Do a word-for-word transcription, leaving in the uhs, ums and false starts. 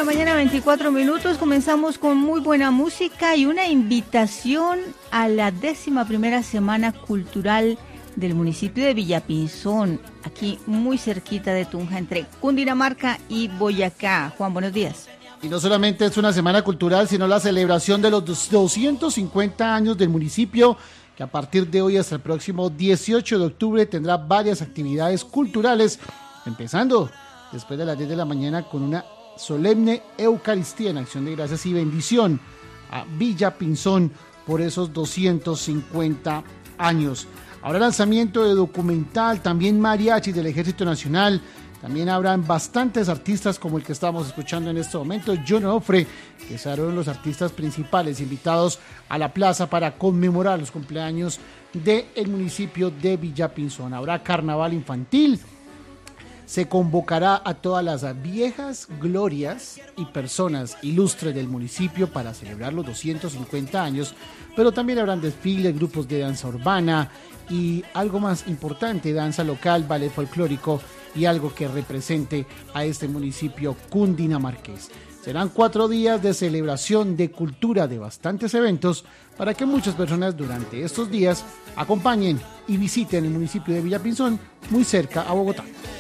la mañana, veinticuatro minutos. Comenzamos con muy buena música y una invitación a la décima primera Semana Cultural del municipio de Villapinzón, aquí muy cerquita de Tunja, entre Cundinamarca y Boyacá. Juan, buenos días. Y no solamente es una semana cultural, sino la celebración de los doscientos cincuenta años del municipio, que a partir de hoy hasta el próximo dieciocho de octubre tendrá varias actividades culturales, empezando después de las diez de la mañana con una solemne Eucaristía en acción de gracias y bendición a Villapinzón por esos doscientos cincuenta años. Habrá lanzamiento de documental, también mariachis del Ejército Nacional, también habrán bastantes artistas como el que estamos escuchando en este momento, John Onofre, que serán los artistas principales invitados a la plaza para conmemorar los cumpleaños del municipio de Villapinzón. Habrá carnaval infantil. Se convocará a todas las viejas glorias y personas ilustres del municipio para celebrar los doscientos cincuenta años, pero también habrán desfiles, grupos de danza urbana y algo más importante, danza local, ballet folclórico y algo que represente a este municipio cundinamarqués. Serán cuatro días de celebración de cultura, de bastantes eventos, para que muchas personas durante estos días acompañen y visiten el municipio de Villapinzón, muy cerca a Bogotá.